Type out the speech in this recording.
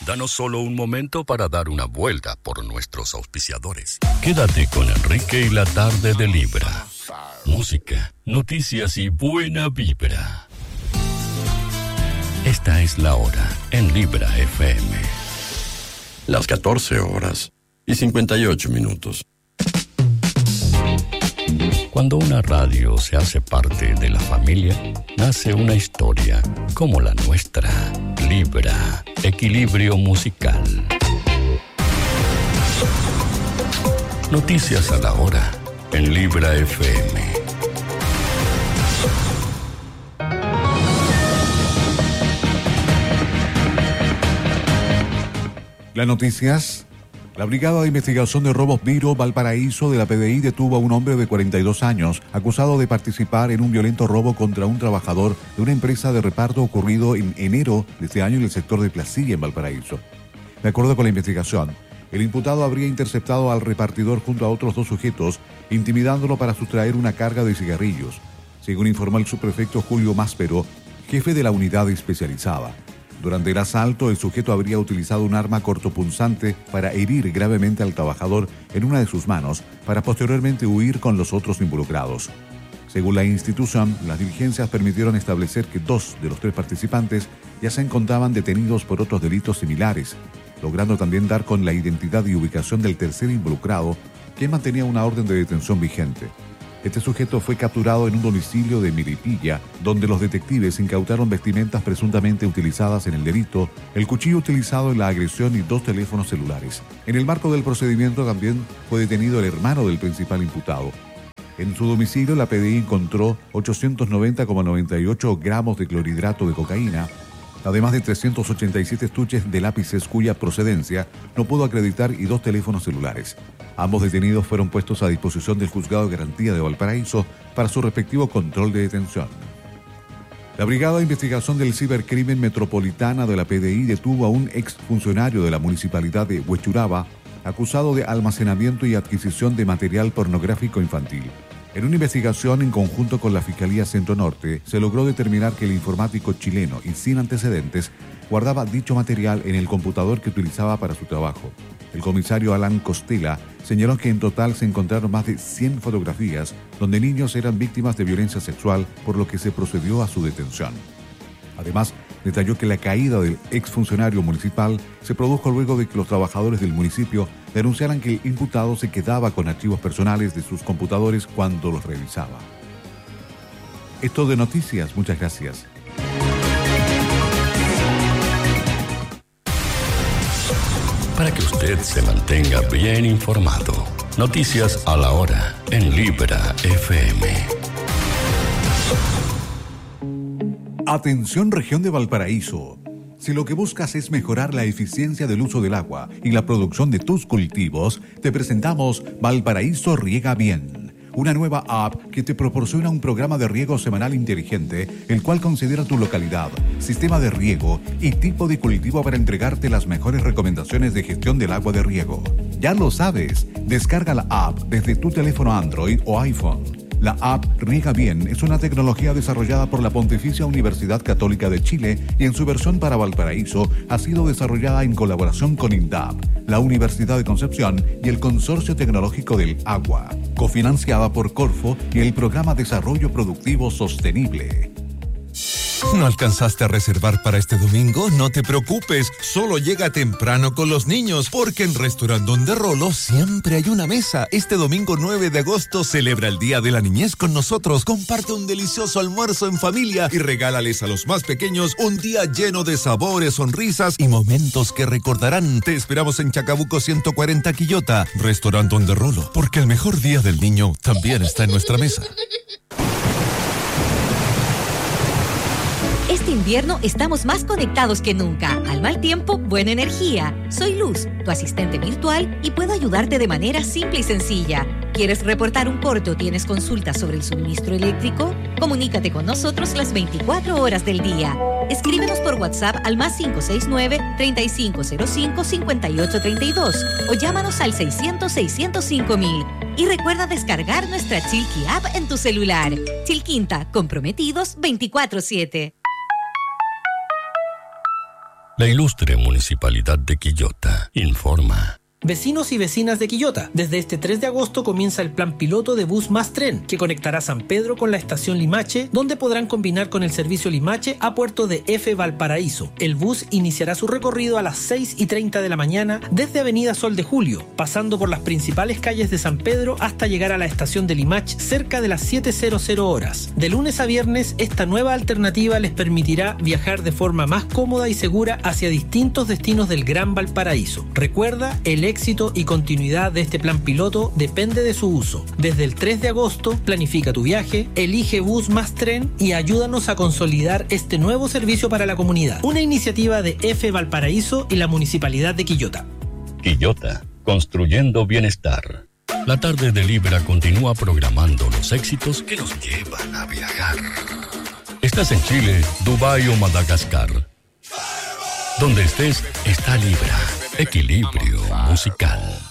Danos solo un momento para dar una vuelta por nuestros auspiciadores. Quédate con Enrique y la tarde de Libra. Música, noticias y buena vibra. Esta es la hora en Libra FM. Las 14 horas y 58 minutos. Cuando una radio se hace parte de la familia, nace una historia como la nuestra. Libra, equilibrio musical. Noticias a la hora en Libra FM. Las noticias. La Brigada de Investigación de Robos Viro Valparaíso de la PDI detuvo a un hombre de 42 años acusado de participar en un violento robo contra un trabajador de una empresa de reparto ocurrido en enero de este año en el sector de Placilla, en Valparaíso. De acuerdo con la investigación, el imputado habría interceptado al repartidor junto a otros 2 sujetos, intimidándolo para sustraer una carga de cigarrillos, según informó el subprefecto Julio Máspero, jefe de la unidad especializada. Durante el asalto, el sujeto habría utilizado un arma cortopunzante para herir gravemente al trabajador en una de sus manos, para posteriormente huir con los otros involucrados. Según la institución, las diligencias permitieron establecer que 2 de los 3 participantes ya se encontraban detenidos por otros delitos similares, logrando también dar con la identidad y ubicación del tercer involucrado, quien mantenía una orden de detención vigente. Este sujeto fue capturado en un domicilio de Milipilla, donde los detectives incautaron vestimentas presuntamente utilizadas en el delito, el cuchillo utilizado en la agresión y 2 teléfonos celulares. En el marco del procedimiento también fue detenido el hermano del principal imputado. En su domicilio, la PDI encontró 890,98 gramos de clorhidrato de cocaína, además de 387 estuches de lápices cuya procedencia no pudo acreditar y 2 teléfonos celulares. Ambos detenidos fueron puestos a disposición del Juzgado de Garantía de Valparaíso para su respectivo control de detención. La Brigada de Investigación del Cibercrimen Metropolitana de la PDI detuvo a un exfuncionario de la Municipalidad de Huechuraba acusado de almacenamiento y adquisición de material pornográfico infantil. En una investigación en conjunto con la Fiscalía Centro Norte, se logró determinar que el informático chileno y sin antecedentes guardaba dicho material en el computador que utilizaba para su trabajo. El comisario Alan Costela señaló que en total se encontraron más de 100 fotografías donde niños eran víctimas de violencia sexual, por lo que se procedió a su detención. Además, detalló que la caída del exfuncionario municipal se produjo luego de que los trabajadores del municipio denunciaran que el imputado se quedaba con archivos personales de sus computadores cuando los revisaba. Esto de noticias, muchas gracias. Para que usted se mantenga bien informado, noticias a la hora en Libra FM. Atención, región de Valparaíso. Si lo que buscas es mejorar la eficiencia del uso del agua y la producción de tus cultivos, te presentamos Valparaíso Riega Bien, una nueva app que te proporciona un programa de riego semanal inteligente, el cual considera tu localidad, sistema de riego y tipo de cultivo para entregarte las mejores recomendaciones de gestión del agua de riego. Ya lo sabes, descarga la app desde tu teléfono Android o iPhone. La app Riega Bien es una tecnología desarrollada por la Pontificia Universidad Católica de Chile y en su versión para Valparaíso ha sido desarrollada en colaboración con INDAP, la Universidad de Concepción y el Consorcio Tecnológico del Agua, cofinanciada por Corfo y el Programa Desarrollo Productivo Sostenible. ¿No alcanzaste a reservar para este domingo? No te preocupes, solo llega temprano con los niños, porque en Restaurant Donde Rolo siempre hay una mesa. Este domingo 9 de agosto celebra el Día de la Niñez con nosotros, comparte un delicioso almuerzo en familia y regálales a los más pequeños un día lleno de sabores, sonrisas y momentos que recordarán. Te esperamos en Chacabuco 140 Quillota, Restaurant Donde Rolo, porque el mejor día del niño también está en nuestra mesa. Este invierno estamos más conectados que nunca. Al mal tiempo, buena energía. Soy Luz, tu asistente virtual, y puedo ayudarte de manera simple y sencilla. ¿Quieres reportar un corte o tienes consultas sobre el suministro eléctrico? Comunícate con nosotros las 24 horas del día. Escríbenos por WhatsApp al +569 3505 5832 o llámanos al 600-605-000. Y recuerda descargar nuestra Chilqui app en tu celular. Chilquinta, comprometidos 24/7. La ilustre Municipalidad de Quillota informa. Vecinos y vecinas de Quillota, desde este 3 de agosto comienza el plan piloto de Bus Más Tren, que conectará San Pedro con la estación Limache, donde podrán combinar con el servicio Limache a Puerto de F. Valparaíso. El bus iniciará su recorrido a las 6:30 de la mañana desde Avenida Sol de Julio, pasando por las principales calles de San Pedro hasta llegar a la estación de Limache cerca de las 7:00 horas. De lunes a viernes, esta nueva alternativa les permitirá viajar de forma más cómoda y segura hacia distintos destinos del Gran Valparaíso. Recuerda, el éxito y continuidad de este plan piloto depende de su uso. Desde el 3 de agosto, planifica tu viaje, elige Bus Más Tren y ayúdanos a consolidar este nuevo servicio para la comunidad. Una iniciativa de F. Valparaíso y la Municipalidad de Quillota. Quillota, construyendo bienestar. La tarde de Libra continúa programando los éxitos que nos llevan a viajar. Estás en Chile, Dubái o Madagascar. Donde estés, está Libra. Equilibrio musical.